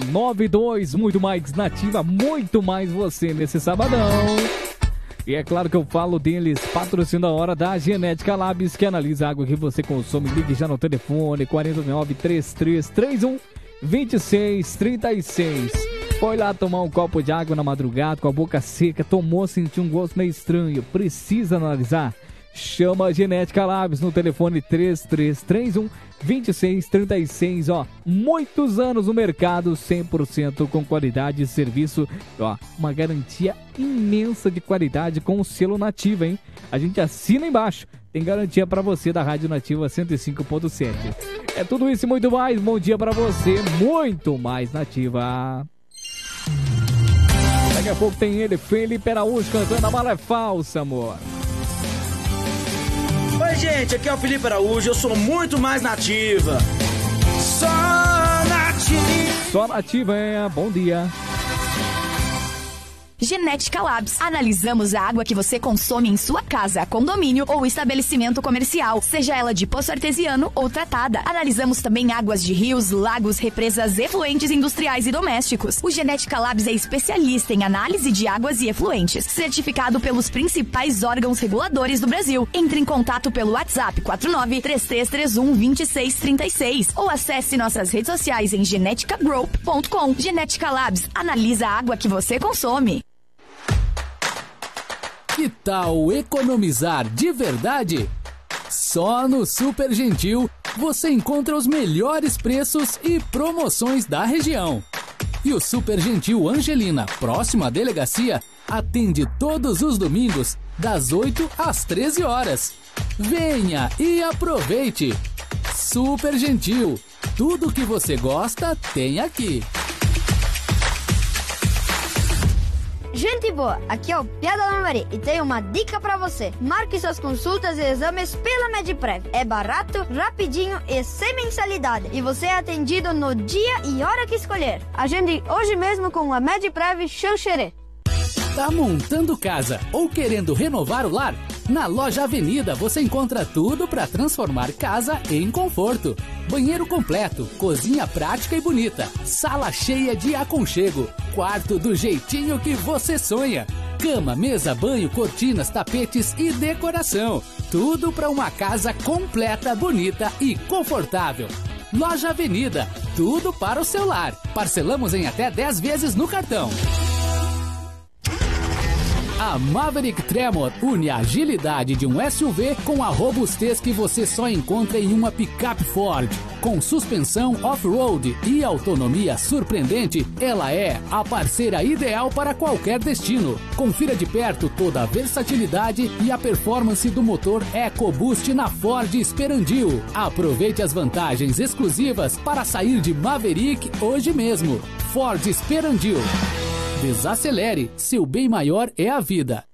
92, muito mais nativa, muito mais você nesse sabadão. E é claro que eu falo deles, patrocínio da hora da Genética Labs, que analisa a água que você consome. Ligue já no telefone 4933312636. Foi lá tomar um copo de água na madrugada com a boca seca, tomou, sentiu um gosto meio estranho, precisa analisar? Chama a Genética Labs no telefone 33312636, ó, muitos anos no mercado, 100% com qualidade e serviço, ó, uma garantia imensa de qualidade com o selo Nativa, hein? A gente assina embaixo, tem garantia pra você da Rádio Nativa 105.7. É tudo isso e muito mais, bom dia pra você, muito mais Nativa. Daqui a pouco tem ele, Felipe Araújo, cantando A Bala é Falsa, amor. Oi, gente, aqui é o Felipe Araújo, eu sou muito mais nativa. Só nativa. Só nativa, bom dia. Genética Labs. Analisamos a água que você consome em sua casa, condomínio ou estabelecimento comercial, seja ela de poço artesiano ou tratada. Analisamos também águas de rios, lagos, represas, efluentes industriais e domésticos. O Genética Labs é especialista em análise de águas e efluentes, certificado pelos principais órgãos reguladores do Brasil. Entre em contato pelo WhatsApp 4933312636 ou acesse nossas redes sociais em geneticagroup.com. Genética Labs. Analisa a água que você consome. Que tal economizar de verdade? Só no Super Gentil você encontra os melhores preços e promoções da região. E o Super Gentil Angelina, próximo à delegacia, atende todos os domingos, das 8 às 13 horas. Venha e aproveite! Super Gentil, tudo que você gosta tem aqui. Gente boa, aqui é o Piada da Maria e tenho uma dica pra você. Marque suas consultas e exames pela Mediprev. É barato, rapidinho e sem mensalidade. E você é atendido no dia e hora que escolher. Agende hoje mesmo com a Mediprev Xanxerê. Tá montando casa ou querendo renovar o lar? Na Loja Avenida você encontra tudo para transformar casa em conforto. Banheiro completo, cozinha prática e bonita, sala cheia de aconchego, quarto do jeitinho que você sonha. Cama, mesa, banho, cortinas, tapetes e decoração. Tudo para uma casa completa, bonita e confortável. Loja Avenida, tudo para o seu lar. Parcelamos em até 10 vezes no cartão. A Maverick Tremor une a agilidade de um SUV com a robustez que você só encontra em uma picape Ford. Com suspensão off-road e autonomia surpreendente, ela é a parceira ideal para qualquer destino. Confira de perto toda a versatilidade e a performance do motor EcoBoost na Ford Esperandio. Aproveite as vantagens exclusivas para sair de Maverick hoje mesmo. Ford Esperandio. Desacelere, seu bem maior é a vida.